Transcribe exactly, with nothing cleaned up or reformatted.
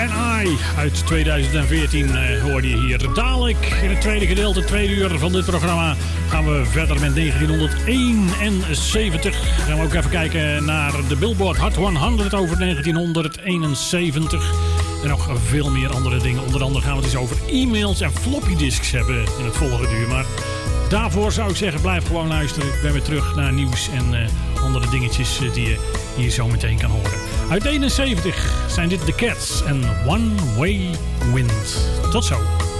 and I uit tweeduizend veertien uh, hoorde je hier. Dadelijk in het tweede gedeelte, het tweede uur van dit programma, gaan we verder met negentienhonderdeenenzeventig. Gaan we ook even kijken naar de Billboard Hot honderd over negentienhonderdeenenzeventig. En nog veel meer andere dingen. Onder andere gaan we het eens over e-mails en floppy disks hebben in het volgende uur. Maar daarvoor zou ik zeggen, blijf gewoon luisteren. Ik ben weer terug naar nieuws en uh, andere dingetjes uh, die je hier zo meteen kan horen. Uit eenenzeventig zijn dit The Cats en One Way Wind. Tot zo.